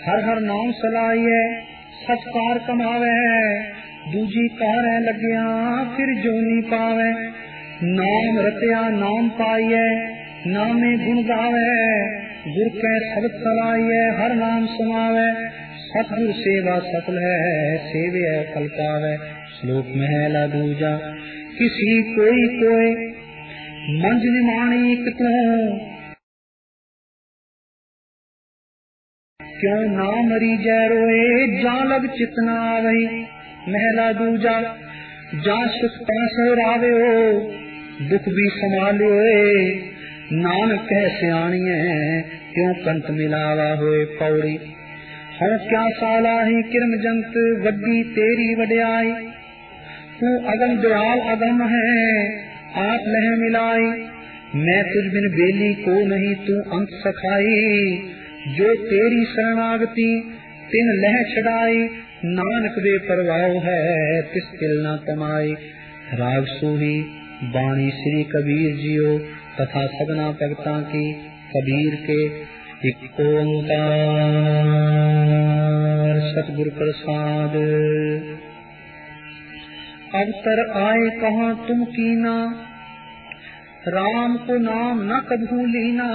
हर हर नाम सलाइए सत्कार कमावे, दूजी कार लग्या फिर जोनी पावे। नाम रतिया नाम पाइए नामे गुण गावे, गुर के शब्द सलाइए हर नाम समावे। सतगुर सेवा सफल है सेवे फल पावे। श्लोक महला दूजा किसी कोई कोई मंज निमाणिक तू, क्यों ना मरी जय रोए जा लग चितना वही। महला दूजा जा सुख पास रावे हो दुख भी संभालो, नानक कह सियाणिए क्यों कंठ मिलावा होए। पौड़ी हम क्या साला ही किरम जंत वड्डी तेरी वड्याई, तू अगम दयाल अगम है आप लह मिलाई। मैं तुझ बिन बेली को नहीं तू अंत सखाई, जो तेरी शरणागति तिन लह छड़ाई। नानक दे परवाह है तिस तिल न तमाई। राग सूही बाणी श्री कबीर जियो तथा सबना भगता की कबीर के एक ओंकार सतगुरु प्रसाद। अवसर आए कहाँ तुम कीना, राम को नाम न कभू लीना।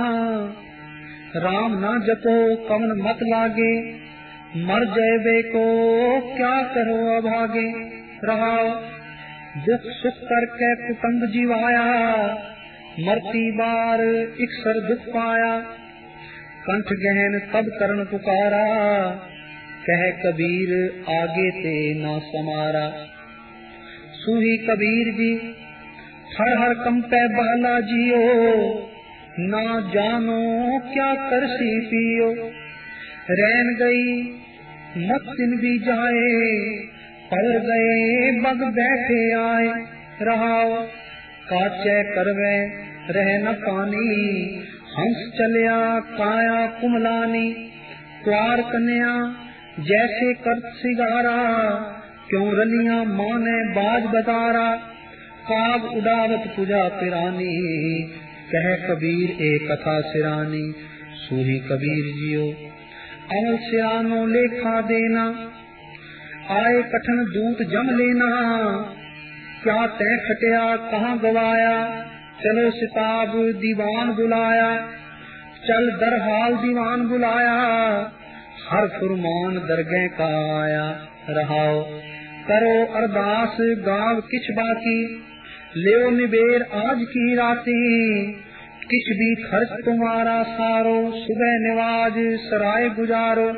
राम न जपो कवन मत लागे, मर जयबे को क्या करो अभागे। रहाओ दुख सुख करके कुटुंब जीवाया, मरती बार इकसर दुख पाया। कंठ गहन तब करण पुकारा, कह कबीर आगे ते ना समारा। सूही कबीर जी हर हर कंपे बहला जियो, ना जानो क्या करसी पियो। रैन गई मत दिन भी जाए, पर गए बग बैठे आए। रहाओ काचे करवे रह न पानी, हंस चलिया काया कुमलानी। क्वार कन्या जैसे कर सिगारा, क्यों रलिया माने बाज बतारा। काग उड़ावत पूजा पिरानी, कह कबीर एक कथा सिरानी। सूही कबीर जियो अमल सिरानो लेखा देना, आए कठन दूत जम लेना। क्या तय खटिया कहाँ गवाया, चलो सिताब दीवान बुलाया। चल दरहाल दीवान बुलाया, हर फुरमान दरगह का आया। रहाओ करो अरदास गाव किछ बाकी, ले निबेर आज की राती। किछ भी खर्च तुम्हारा सारो, सुबह निवाज सराय गुजारो।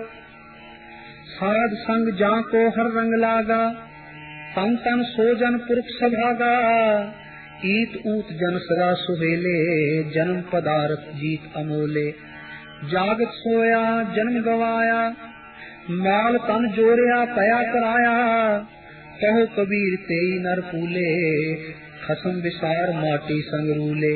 साध संग जाको हर रंग लागा, तन तन सोजन पुरख सभागा। ईत ऊत जन सदा सुहेले, जन्म पदार्थ जीत अमोले। जागत सोया जन्म गवाया, माल तन जोरिया पया कराया। कहो कबीर तेई नर फूले, खसम विसार माटी संग रूले।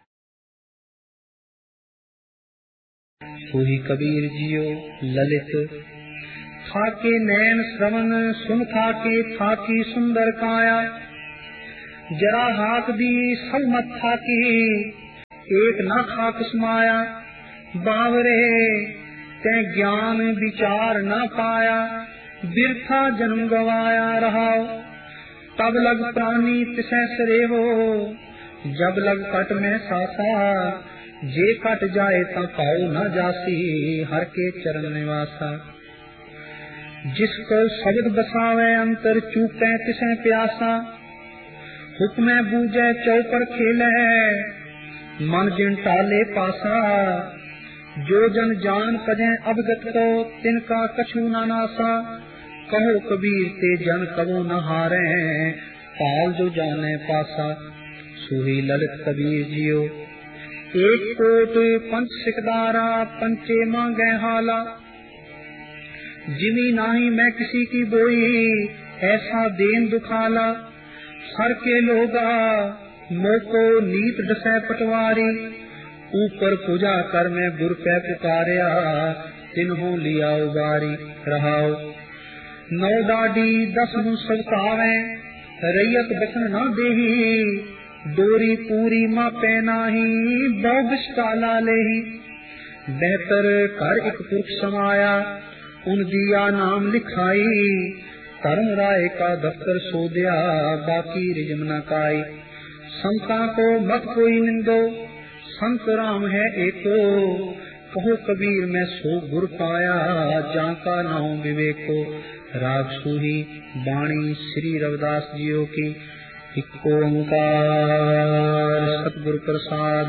सूही कबीर जियो ललित थाके नैन श्रवण सुन थाके थाकी सुंदर काया। जरा हाथ दी सब मत थाकी, एक न खाक समाया। बावरे ते ज्ञान विचार न पाया, बिरथा जन्म गवाया। रहाओ तब लग प्राणी तिसै सरे हो, जब लग कट में सासा। जे कट जाए ता पाओ न जासी, हर के चरण निवासा। जिसको शब्द बसावे अंतर चूके तिसै प्यासा। हुक्मे बूझे चौपर खेले, मन जिन टाले पासा। जो जन जान पजे अवगत को, तिनका कछु न नासा। कहो कबीर ते जन कबो न हारे, पाल जो जाने पासा। सूही ललित कबीर जियो एक कोट पंच सिकदारा, पंचे मांगे हाला। जिमी नाही मैं किसी की बोई, ऐसा देन दुखाला। सर के लोगा मोको नीत दसै पटवारी। ऊपर पूजा कर मैं गुर पे पुकारिया, तिन्हों लिया उबारी। रहाओ नौ डाडी 10 मुँह सबकावे, रैयत बसन न देही। डोरी पूरी माँ पैनाही, बहु विष्टाला लेही। बेहतर कर एक पुरुष समाया, उन दिया नाम लिखाई, धर्म राय का दफ्तर सो दिया, बाकी रिजम न काई। संता को मत कोई निंदो, संत राम है एको, कहो कबीर मैं सो गुर पाया, जाका नाम विवेको। राग सूही बाणी श्री रविदास जियो की। इक्को ओंकार सतगुरु प्रसाद।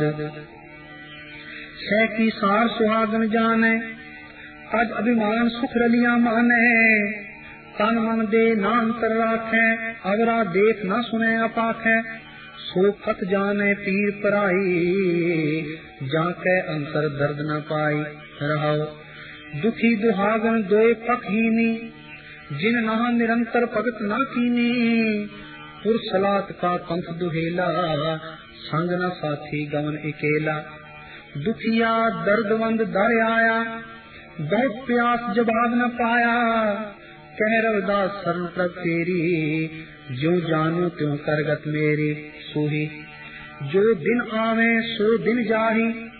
सह की सार सुहागन जाने, अज अभिमान सुख रलिया माने, तन मन दे नाम कर राखे, अवरा देख न सुने अपाखे। सो कत जाने पीर पराई, जाके अंतर दर्द न पाई। रहो दुखी दुहागन दोए पखहीनी, जिन नहा निरंतर भगत न कीनी। पुरसलात का पंथ दुहेला, संग न साथी गवन अकेला। दुखिया दर्दवंद दर आया, बहुत प्यास जवाब न पाया। कह रविदास शरण प्रभ तेरी, जो जानू त्यों करगत मेरी। सोही जो दिन आवे सो दिन जाही,